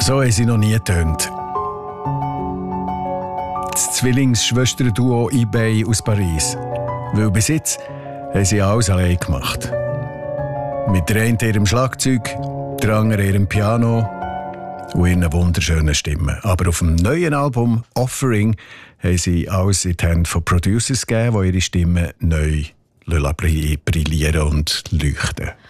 So haben sie noch nie getönt. Das Zwillingsschwesterduo eBay aus Paris. Weil bis jetzt haben sie alles allein gemacht. Mit der einen ihrem Schlagzeug, der anderen ihrem Piano und ihren wunderschönen Stimmen. Aber auf dem neuen Album «Offering» haben sie alles in die Hände von Producers gegeben, die ihre Stimmen neu brillieren und leuchten.